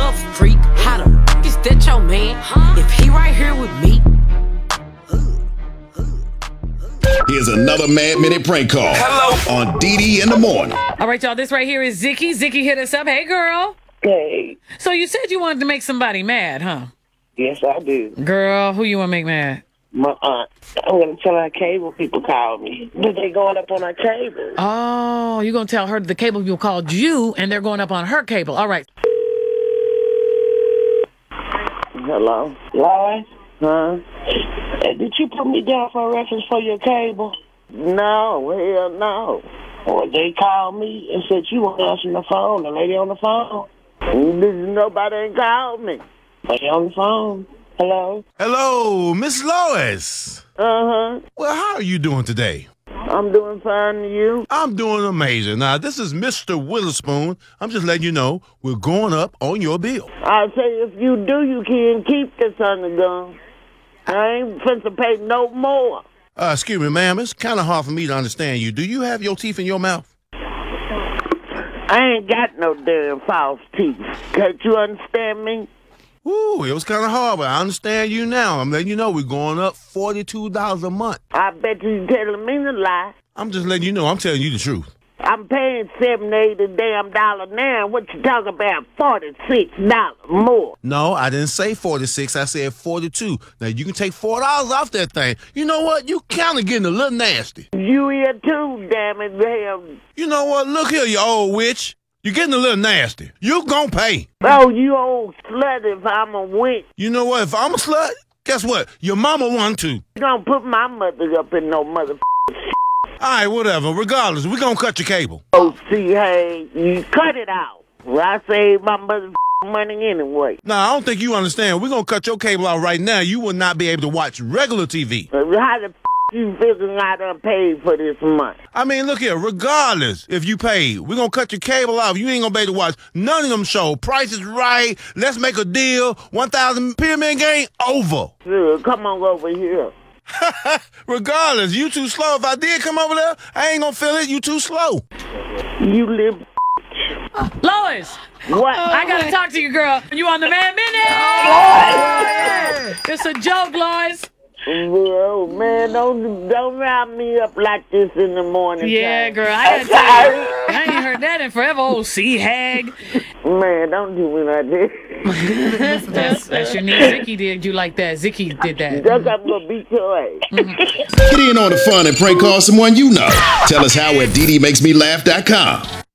a freak. How the f is that your man? If he right here with me. Here's another Mad Minute prank call. Hello. On DD in the morning. All right, y'all. This right here is Zicky. Zicky hit us up. Hey, girl. Hey. So you said you wanted to make somebody mad, huh? Yes, I do. Girl, who you want to make mad? My aunt. I'm going to tell her cable people called me. But they going up on our cable. Oh, you're going to tell her the cable people called you, and they're going up on her cable. All right. Hello? Lois? Huh? Did you put me down for a reference for your cable? No, hell no. Well, they called me and said you weren't answering the phone. The lady on the phone. Nobody ain't called me. Lady on the phone. Hello? Hello, Miss Lois. Uh-huh. Well, how are you doing today? I'm doing fine, and you? I'm doing amazing. Now, this is Mr. Witherspoon. I'm just letting you know we're going up on your bill. I'll say if you do, you can keep this on the gun. I ain't finna pay no more. Excuse me, ma'am. It's kind of hard for me to understand you. Do you have your teeth in your mouth? I ain't got no damn false teeth. Can't you understand me? Ooh, it was kind of hard, but I understand you now. I'm letting you know we're going up $42 a month. I bet you telling me to lie. I'm just letting you know I'm telling you the truth. I'm paying $70 damn dollar now. What you talking about? $46 more. No, I didn't say 46. I said 42. Now, you can take $4 off that thing. You know what? You kind of getting a little nasty. You here too, damn it. Damn. You know what? Look here, you old witch. You're getting a little nasty. You gonna pay. Oh, you old slut if I'm a witch. You know what? If I'm a slut, guess what? Your mama won too. You don't put my mother up in no motherfucker. All right, whatever. Regardless, we're gonna cut your cable. Oh, see, hey, you cut it out. Well, I save my mother money anyway. Nah, I don't think you understand. We're gonna cut your cable out right now. You will not be able to watch regular TV. How the you figuring I done paid for this month? I mean, look here. Regardless if you paid, we're gonna cut your cable off. You ain't gonna be able to watch none of them shows. Price is Right. Let's Make a Deal. 1,000 Pyramid Game. Over. Sure, come on over here. Regardless, you too slow. If I did come over there, I ain't gonna feel it. You too slow. You live. Lois! What? I gotta talk to you, girl. You on the Mad Minute? It's a joke, Lois. Well, man, don't wrap me up like this in the morning. Yeah, time. girl, I gotta tell you, I ain't heard that in forever, old sea hag. Man, don't do me like this. That's your niece Zicky did you like that. Zicky did that. Just I'm gonna beat your ass. Get in on the fun and prank call someone you know. Tell us how at DDMakesMeLaugh.com.